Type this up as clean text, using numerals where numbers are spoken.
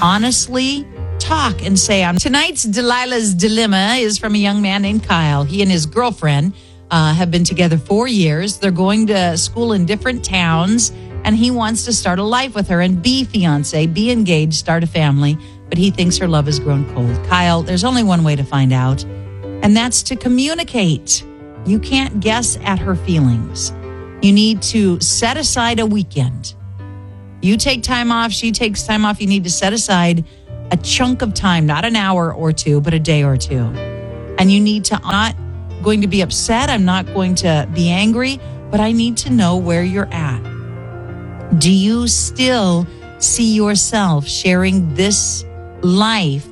honestly talk and say, tonight's Delilah's Dilemma is from a young man named Kyle. He and his girlfriend have been together 4 years. They're going to school in different towns, and he wants to start a life with her and be fiance, be engaged, start a family, but he thinks her love has grown cold. Kyle, there's only one way to find out, and that's to communicate. You can't guess at her feelings. You need to set aside a weekend. You take time off, she takes time off. You need to set aside a chunk of time, not an hour or two, but a day or two. And you need to, I'm not going to be upset. I'm not going to be angry, but I need to know where you're at. Do you still see yourself sharing this life